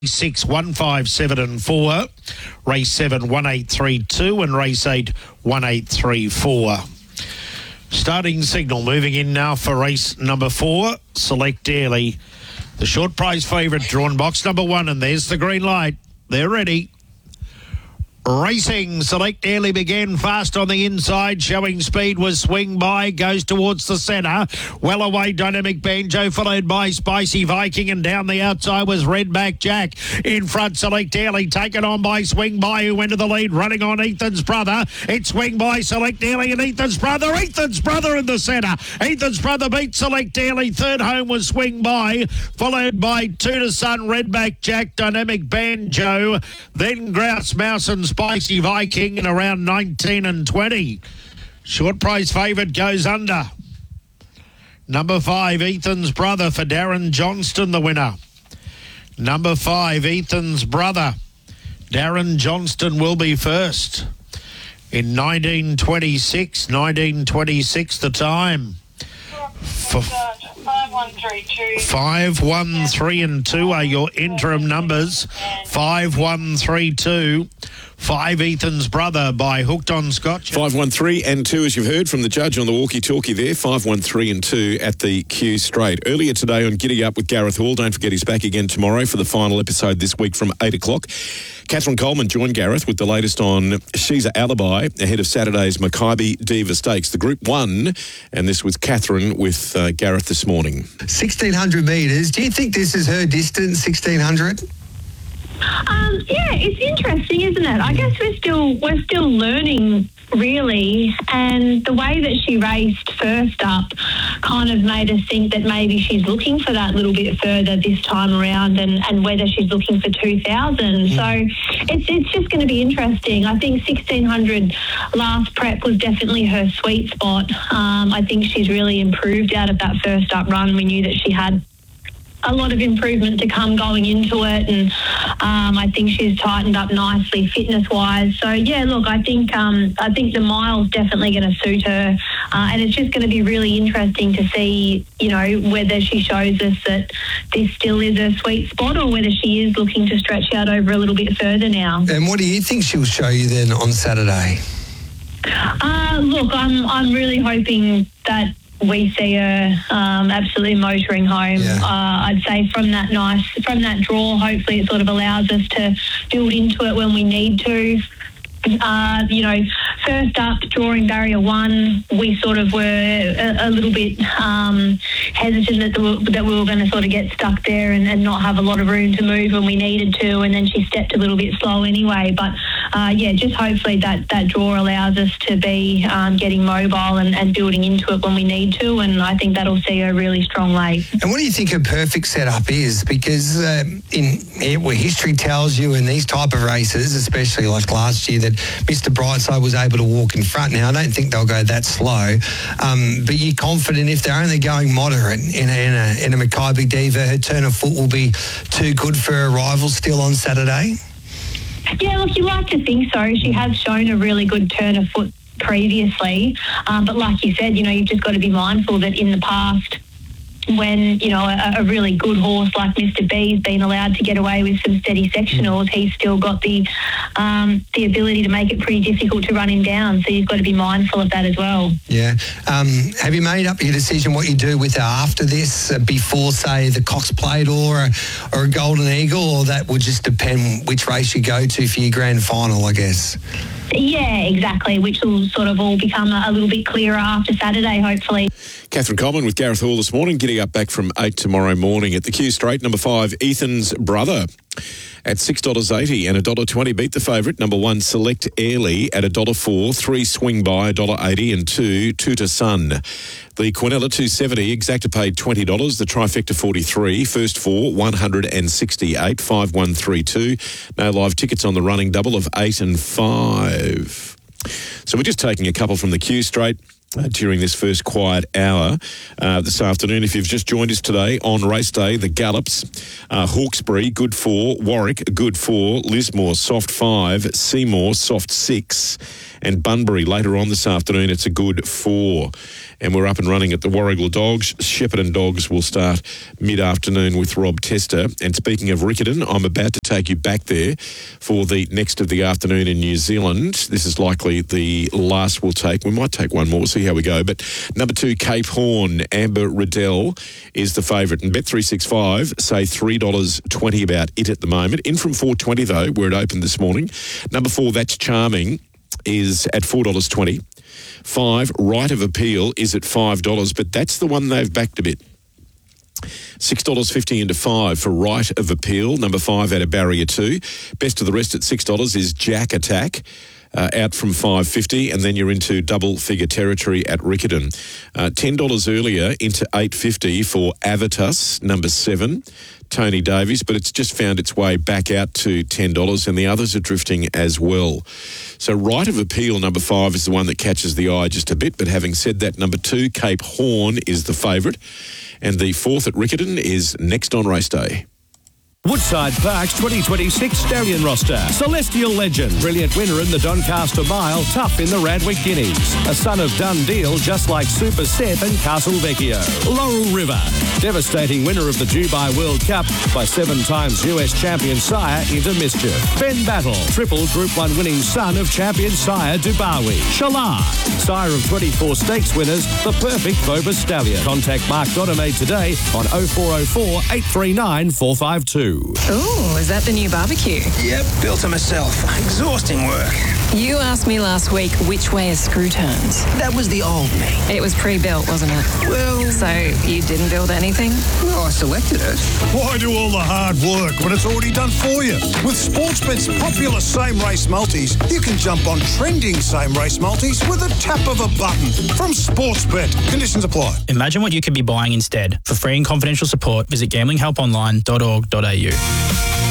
6, 1, 5, 7 and 4, race 7, 1, 8, 3, 2 and race 8, 1, 8, 3, 4. Starting signal moving in now for race number 4, Select Airlie. The short prize favourite drawn box number 1, and there's the green light. They're ready. Racing, Select Airlie began fast on the inside, showing speed was Swing By, goes towards the centre. Well away, Dynamic Banjo, followed by Spicy Viking, and down the outside was Redback Jack. In front, Select Airlie, taken on by Swing By, who went to the lead, running on Ethan's Brother. It's Swing By, Select Airlie, and Ethan's Brother. Ethan's Brother in the centre. Ethan's Brother beat Select Airlie. Third home was Swing By, followed by Two to Sun, Redback Jack, Dynamic Banjo, then Grouse Mouse and Spicy Viking in around 19 and 20. Short price favourite goes under. Number 5, Ethan's Brother for Darren Johnston, the winner. Number 5, Ethan's Brother. Darren Johnston will be first. In 1926 the time. 5, 1, 3 and 2 are your interim numbers. 5, 1, 3, 2. 5, Ethan's Brother by Hooked on Scotch. 5, 1, 3 and 2, as you've heard from the judge on the walkie-talkie there. 5, 1, 3 and 2 at the Q Straight. Earlier today on Giddy Up with Gareth Hall. Don't forget he's back again tomorrow for the final episode this week from 8 o'clock. Catherine Coleman joined Gareth with the latest on She's a Alibi ahead of Saturday's Makybe Diva Stakes, the Group 1. And this was Catherine with Gareth this morning. 1,600 metres. Do you think this is her distance, 1,600? Yeah, it's interesting, isn't it? I guess we're still learning, really, and the way that she raced first up kind of made us think that maybe she's looking for that little bit further this time around, and whether she's looking for 2,000. So it's just going to be interesting. I think 1,600 last prep was definitely her sweet spot. I think she's really improved out of that first up run. We knew that she had a lot of improvement to come going into it, and I think she's tightened up nicely fitness-wise. So yeah, look, I think the mile's definitely going to suit her, and it's just going to be really interesting to see, whether she shows us that this still is her sweet spot, or whether she is looking to stretch out over a little bit further now. And what do you think she'll show you then on Saturday? Look, I'm really hoping that we see her absolutely motoring home. Yeah. I'd say from that draw, hopefully it sort of allows us to build into it when we need to. First up, drawing barrier 1, we sort of were a little bit hesitant that we were going to sort of get stuck there and not have a lot of room to move when we needed to, and then she stepped a little bit slow anyway. But just hopefully that draw allows us to be getting mobile and building into it when we need to, and I think that'll see her really strong late. And what do you think her perfect setup is? Because what history tells you in these type of races, especially like last year, that Mr. Brightside was able to walk in front. Now, I don't think they'll go that slow, but you're confident if they're only going moderate in a Makybe Diva, her turn of foot will be too good for her rivals still on Saturday? Yeah, look, you like to think so. She has shown a really good turn of foot previously, but like you said, you've just got to be mindful that in the past, when a really good horse like Mr. B's been allowed to get away with some steady sectionals, he's still got the ability to make it pretty difficult to run him down. So you've got to be mindful of that as well. Yeah. Have you made up your decision what you do with her after this, before, say, the Cox Plate or a Golden Eagle, or that would just depend which race you go to for your grand final, I guess? Yeah, exactly, which will sort of all become a little bit clearer after Saturday, hopefully. Catherine Coleman with Gareth Hall this morning, getting up back from 8 tomorrow morning at the Q Straight. Number 5, Ethan's Brother at $6.80 and $1.20 beat the favourite. Number 1, Select Airlie at $1.04, 3 Swing By $1.80 and 2 to Sun. The Quinella $2.70, Exacta paid $20, the Trifecta $43, first 4 $168, 5, 1, 3, 2. No live tickets on the running double of 8 and 5. So we're just taking a couple from the Q Straight. during this first quiet hour this afternoon. If you've just joined us today on race day, the Gallops, Hawkesbury, good 4, Warwick, good 4, Lismore, soft 5, Seymour, soft 6, and Bunbury later on this afternoon, it's a good 4. And we're up and running at the Warrigal Dogs. Shepparton Dogs will start mid-afternoon with Rob Tester. And speaking of Riccarton, I'm about to take you back there for the next of the afternoon in New Zealand. This is likely the last we'll take. We might take one more. We'll see how we go. But number 2, Cape Horn, Amber Riddell is the favourite. And Bet365 say $3.20 about it at the moment. In from $4.20 though, where it opened this morning. Number 4, That's Charming, is at $4.20. 5, Right of Appeal is at $5, but that's the one they've backed a bit. $6.50 into 5 for Right of Appeal. Number 5 out of Barrier 2. Best of the rest at $6 is Jack Attack. Out from $5.50, and then you're into double-figure territory at Riccarton. $10 earlier into $8.50 for Avitus, number 7, Tony Davies, but it's just found its way back out to $10, and the others are drifting as well. So Right of Appeal, number 5, is the one that catches the eye just a bit, but having said that, number 2, Cape Horn, is the favourite, and the 4th at Riccarton is next on race day. Woodside Park's 2026 stallion roster. Celestial Legend, brilliant winner in the Doncaster Mile, tough in the Randwick Guineas. A son of Dundeel, just like Super Seth and Castle Vecchio. Laurel River, devastating winner of the Dubai World Cup by 7 times US champion sire Into Mischief. Ben Battle, triple Group 1 winning son of champion sire Dubawi. Shalar, sire of 24 stakes winners, the perfect Vobis stallion. Contact Mark Dodemaide today on 0404 839 452. Ooh, is that the new barbecue? Yep, built it myself. Exhausting work. You asked me last week which way a screw turns. That was the old me. It was pre-built, wasn't it? Well... So you didn't build anything? Well, I selected it. Why do all the hard work when it's already done for you? With Sportsbet's popular same-race multis, you can jump on trending same-race multis with a tap of a button. From Sportsbet. Conditions apply. Imagine what you could be buying instead. For free and confidential support, visit gamblinghelponline.org.au.